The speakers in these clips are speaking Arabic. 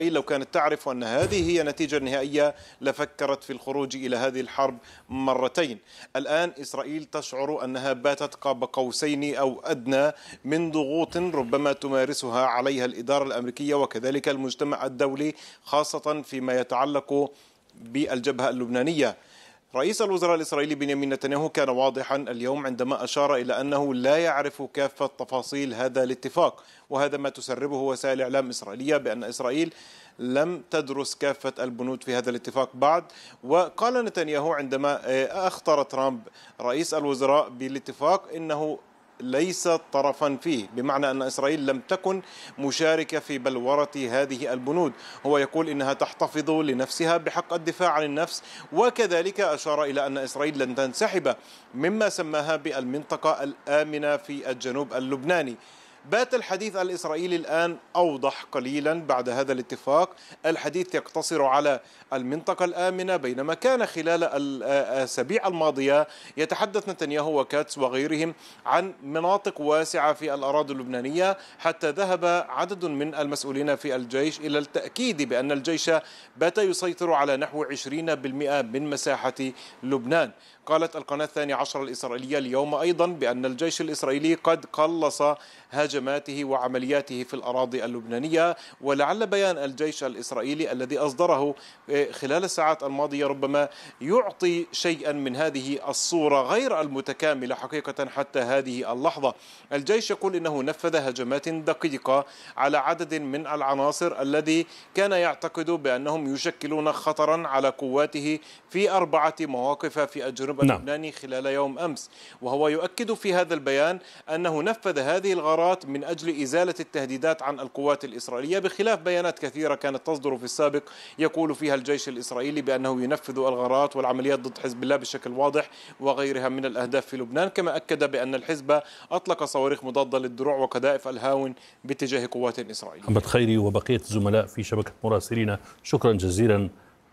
لو كانت تعرف أن هذه هي النتيجة النهائية لفكرت في الخروج إلى هذه الحرب مرتين. الآن إسرائيل تشعر أنها باتت قاب قوسين أو أدنى من ضغوط ربما تمارسها عليها الإدارة الأمريكية وكذلك المجتمع الدولي، خاصة فيما يتعلق بالجبهة اللبنانية. رئيس الوزراء الإسرائيلي بنيامين نتنياهو كان واضحا اليوم عندما أشار إلى أنه لا يعرف كافة تفاصيل هذا الاتفاق، وهذا ما تسربه وسائل الإعلام الإسرائيلية بأن إسرائيل لم تدرس كافة البنود في هذا الاتفاق بعد. وقال نتنياهو عندما أخطر ترامب رئيس الوزراء بالاتفاق إنه ليس طرفا فيه، بمعنى أن إسرائيل لم تكن مشاركة في بلورة هذه البنود. هو يقول إنها تحتفظ لنفسها بحق الدفاع عن النفس، وكذلك أشار إلى أن إسرائيل لن تنسحب مما سماها بالمنطقة الآمنة في الجنوب اللبناني. بات الحديث الإسرائيلي الآن أوضح قليلا بعد هذا الاتفاق. الحديث يقتصر على المنطقة الآمنة، بينما كان خلال الأسابيع الماضية يتحدث نتنياهو وكاتس وغيرهم عن مناطق واسعة في الأراضي اللبنانية، حتى ذهب عدد من المسؤولين في الجيش إلى التأكيد بأن الجيش بات يسيطر على نحو 20% من مساحة لبنان. قالت القناة 12 الإسرائيلية اليوم أيضا بأن الجيش الإسرائيلي قد قلص هجماته وعملياته في الأراضي اللبنانية، ولعل بيان الجيش الإسرائيلي الذي أصدره خلال الساعات الماضية ربما يعطي شيئا من هذه الصورة غير المتكاملة حقيقة حتى هذه اللحظة. الجيش يقول إنه نفذ هجمات دقيقة على عدد من العناصر الذي كان يعتقد بأنهم يشكلون خطرا على قواته في 4 مواقف في الجنوب اللبناني خلال يوم أمس. وهو يؤكد في هذا البيان أنه نفذ هذه الغارات من أجل إزالة التهديدات عن القوات الإسرائيلية، بخلاف بيانات كثيرة كانت تصدر في السابق يقول فيها الجيش الإسرائيلي بأنه ينفذ الغارات والعمليات ضد حزب الله بشكل واضح وغيرها من الأهداف في لبنان. كما أكد بأن الحزب أطلق صواريخ مضادة للدروع وقذائف الهاون باتجاه قوات إسرائيلية. محمد خيري وبقية الزملاء في شبكة مراسلين، شكرا جزيلا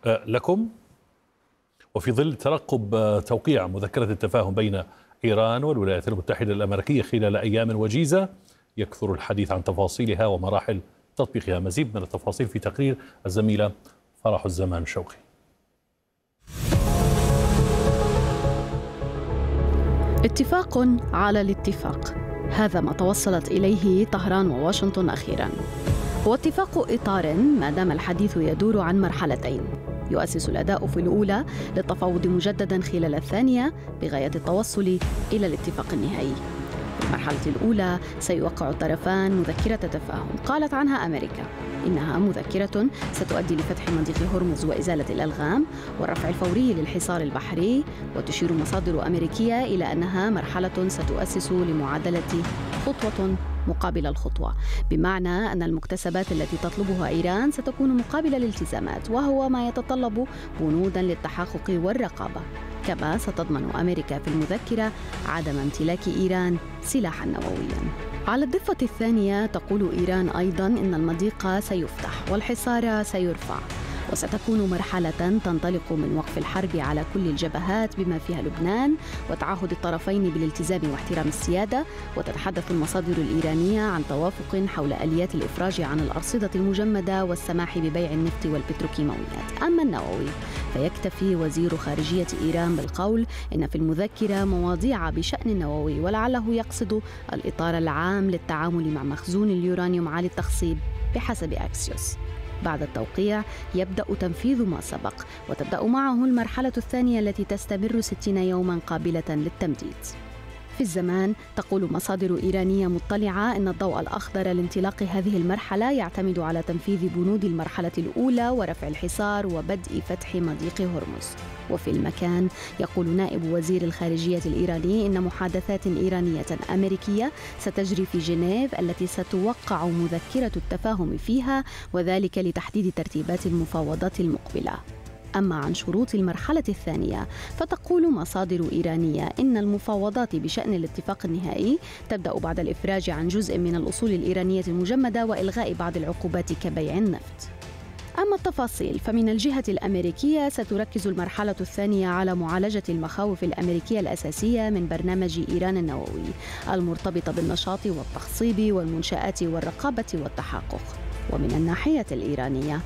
لكم. وفي ظل ترقب توقيع مذكرة التفاهم بين إيران والولايات المتحدة الأمريكية خلال أيام وجيزة، يكثر الحديث عن تفاصيلها ومراحل تطبيقها. مزيد من التفاصيل في تقرير الزميلة فرح الزمان شوقي. اتفاق على الاتفاق، هذا ما توصلت إليه طهران وواشنطن أخيرا. هو اتفاق إطار ما دام الحديث يدور عن مرحلتين، يؤسس الأداء في الأولى للتفاوض مجددا خلال الثانية بغاية التوصل إلى الاتفاق النهائي. في المرحلة الأولى سيوقع الطرفان مذكرة تفاهم قالت عنها أمريكا إنها مذكرة ستؤدي لفتح مضيق هرمز وإزالة الألغام والرفع الفوري للحصار البحري، وتشير مصادر أمريكية إلى أنها مرحلة ستؤسس لمعادلة خطوة مقابل الخطوة، بمعنى أن المكتسبات التي تطلبها إيران ستكون مقابل الالتزامات، وهو ما يتطلب بنودا للتحقق والرقابة. كما ستضمن أمريكا في المذكرة عدم امتلاك إيران سلاحا نوويا. على الضفة الثانية تقول إيران أيضا إن المضيق سيفتح والحصار سيرفع، وستكون مرحلة تنطلق من وقف الحرب على كل الجبهات بما فيها لبنان وتعهد الطرفين بالالتزام واحترام السيادة. وتتحدث المصادر الإيرانية عن توافق حول آليات الإفراج عن الأرصدة المجمدة والسماح ببيع النفط والبتروكيماويات. أما النووي فيكتفي وزير خارجية إيران بالقول إن في المذكرة مواضيع بشأن النووي، ولعله يقصد الإطار العام للتعامل مع مخزون اليورانيوم عالي التخصيب بحسب أكسيوس. بعد التوقيع يبدأ تنفيذ ما سبق، وتبدأ معه المرحلة الثانية التي تستمر 60 يوما قابلة للتمديد. في الزمان تقول مصادر إيرانية مطلعة إن الضوء الأخضر لانطلاق هذه المرحلة يعتمد على تنفيذ بنود المرحلة الأولى ورفع الحصار وبدء فتح مضيق هرمز. وفي المكان يقول نائب وزير الخارجية الإيراني إن محادثات إيرانية أمريكية ستجري في جنيف التي ستوقع مذكرة التفاهم فيها، وذلك لتحديد ترتيبات المفاوضات المقبلة. أما عن شروط المرحلة الثانية فتقول مصادر إيرانية إن المفاوضات بشأن الاتفاق النهائي تبدأ بعد الإفراج عن جزء من الأصول الإيرانية المجمدة وإلغاء بعض العقوبات كبيع النفط. أما التفاصيل فمن الجهة الأمريكية ستركز المرحلة الثانية على معالجة المخاوف الأمريكية الأساسية من برنامج إيران النووي المرتبطة بالنشاط والتخصيب والمنشآت والرقابة والتحقق. ومن الناحية الإيرانية